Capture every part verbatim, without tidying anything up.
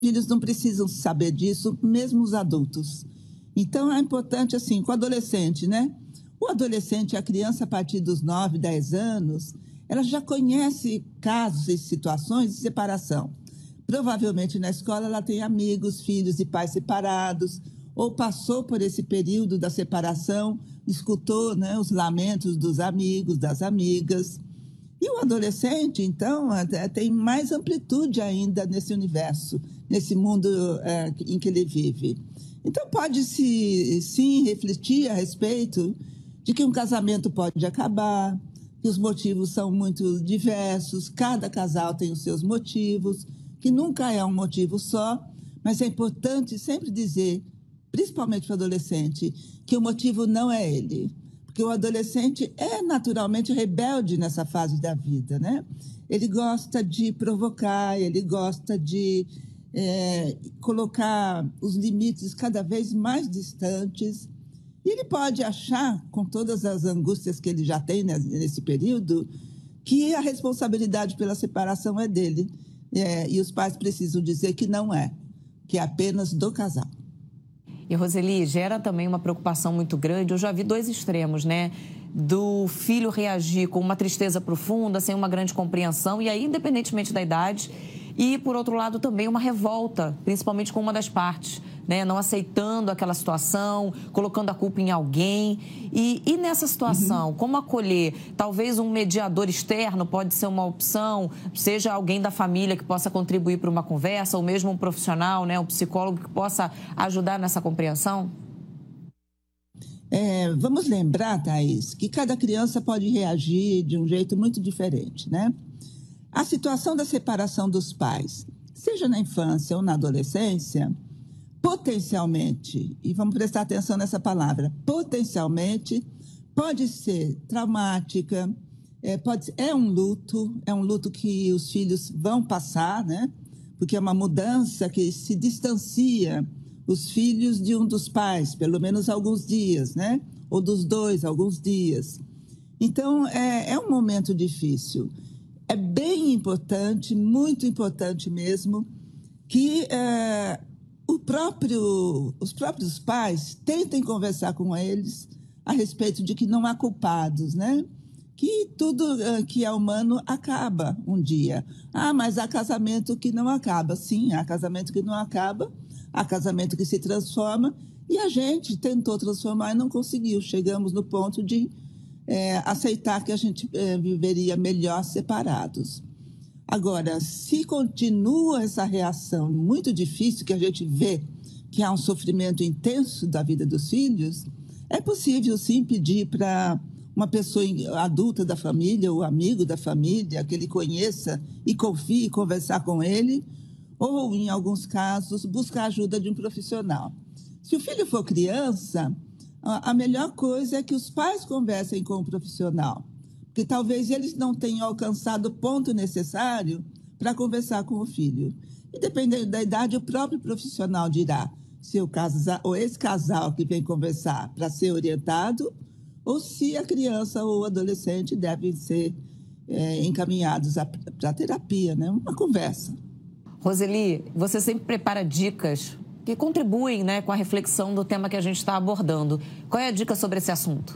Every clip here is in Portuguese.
filhos não precisam saber disso, mesmo os adultos. Então, é importante, assim, com o adolescente, né? O adolescente, a criança, a partir dos nove, dez anos, ela já conhece casos e situações de separação. Provavelmente, na escola, ela tem amigos, filhos e pais separados, ou passou por esse período da separação, escutou, né, os lamentos dos amigos, das amigas. E o adolescente, então, tem mais amplitude ainda nesse universo, nesse mundo é, em que ele vive. Então, pode-se, sim, refletir a respeito de que um casamento pode acabar, que os motivos são muito diversos, cada casal tem os seus motivos, que nunca é um motivo só, mas é importante sempre dizer, principalmente para o adolescente, que o motivo não é ele. Porque o adolescente é naturalmente rebelde nessa fase da vida, né? Ele gosta de provocar, ele gosta de é, colocar os limites cada vez mais distantes. E ele pode achar, com todas as angústias que ele já tem nesse período, que a responsabilidade pela separação é dele. É, e os pais precisam dizer que não é, que é apenas do casal. E, Roseli, gera também uma preocupação muito grande. Eu já vi dois extremos, né? Do filho reagir com uma tristeza profunda, sem uma grande compreensão, e aí, independentemente da idade. E, por outro lado, também uma revolta, principalmente com uma das partes, né? Não aceitando aquela situação, colocando a culpa em alguém. E, e nessa situação, uhum. como acolher? Talvez um mediador externo pode ser uma opção, seja alguém da família que possa contribuir para uma conversa, ou mesmo um profissional, né? Um psicólogo que possa ajudar nessa compreensão? É, vamos lembrar, Thaís, que cada criança pode reagir de um jeito muito diferente, né? A situação da separação dos pais, seja na infância ou na adolescência, potencialmente, e vamos prestar atenção nessa palavra, potencialmente pode ser traumática, é, pode, é um luto, é um luto que os filhos vão passar, né? Porque é uma mudança que se distancia os filhos de um dos pais, pelo menos alguns dias, né? Ou dos dois, alguns dias. Então, é, é um momento difícil. É bem importante, muito importante mesmo, que é, o próprio, os próprios pais tentem conversar com eles a respeito de que não há culpados, né? Que tudo uh, que é humano acaba um dia. Ah, mas há casamento que não acaba. Sim, há casamento que não acaba, há casamento que se transforma, e a gente tentou transformar e não conseguiu. Chegamos no ponto de é, aceitar que a gente é, viveria melhor separados. Agora, se continua essa reação muito difícil, que a gente vê que há um sofrimento intenso da vida dos filhos, é possível, sim, pedir para uma pessoa adulta da família, ou amigo da família, que ele conheça e confie, conversar com ele, ou, em alguns casos, buscar a ajuda de um profissional. Se o filho for criança, a melhor coisa é que os pais conversem com o profissional, porque talvez eles não tenham alcançado o ponto necessário para conversar com o filho. E, dependendo da idade, o próprio profissional dirá se o casal, ou esse casal que vem conversar para ser orientado, ou se a criança ou o adolescente devem ser é, encaminhados para a terapia, né? Uma conversa. Roseli, você sempre prepara dicas que contribuem, né, com a reflexão do tema que a gente está abordando. Qual é a dica sobre esse assunto?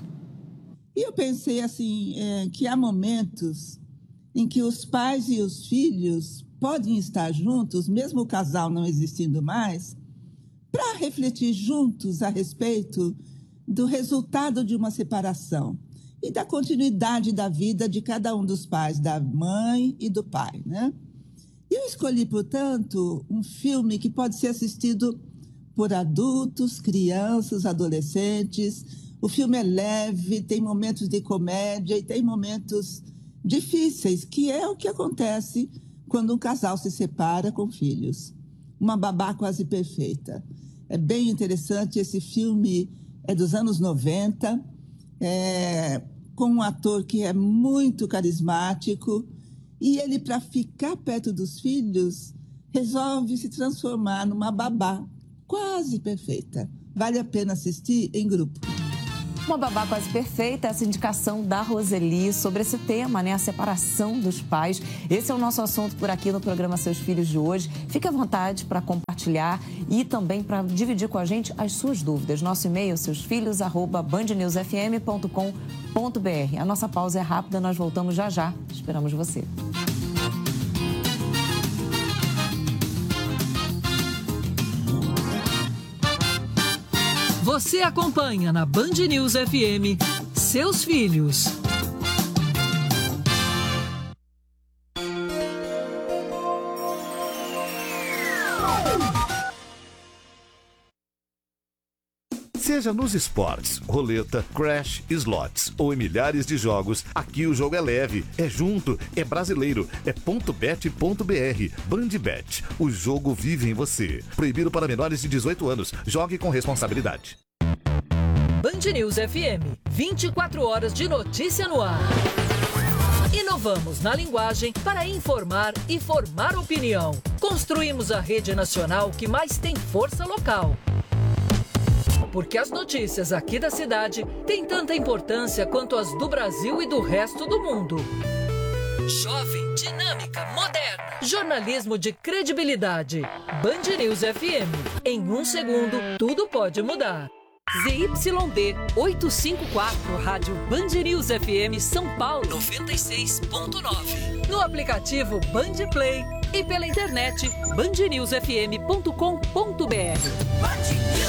E eu pensei assim, é, que há momentos em que os pais e os filhos podem estar juntos, mesmo o casal não existindo mais, para refletir juntos a respeito do resultado de uma separação e da continuidade da vida de cada um dos pais, da mãe e do pai, né? E eu escolhi, portanto, um filme que pode ser assistido por adultos, crianças, adolescentes. O filme é leve, tem momentos de comédia e tem momentos difíceis, que é o que acontece quando um casal se separa com filhos. Uma Babá Quase Perfeita. É bem interessante, esse filme é dos anos noventa, é, com um ator que é muito carismático, e ele, para ficar perto dos filhos, resolve se transformar numa babá quase perfeita. Vale a pena assistir em grupo. Uma babá quase perfeita, essa indicação da Roseli sobre esse tema, né? A separação dos pais. Esse é o nosso assunto por aqui no programa Seus Filhos de hoje. Fique à vontade para compartilhar e também para dividir com a gente as suas dúvidas. Nosso e-mail, seusfilhos arroba band news f m ponto com ponto b r. A nossa pausa é rápida, nós voltamos já já. Esperamos você. Você acompanha na Band News F M Seus Filhos. Seja nos esportes, roleta, crash, slots ou em milhares de jogos, aqui o jogo é leve, é junto, é brasileiro, é ponto bet ponto b r. Bandbet, o jogo vive em você. Proibido para menores de dezoito anos. Jogue com responsabilidade. Band News F M, vinte e quatro horas de notícia no ar. Inovamos na linguagem para informar e formar opinião. Construímos a rede nacional que mais tem força local. Porque as notícias aqui da cidade têm tanta importância quanto as do Brasil e do resto do mundo. Jovem, dinâmica, moderna. Jornalismo de credibilidade. Band News F M. Em um segundo, tudo pode mudar. Z Y D oitocentos e cinquenta e quatro, Rádio Band News F M São Paulo noventa e seis ponto nove. No aplicativo Band Play e pela internet band news f m ponto com ponto b r.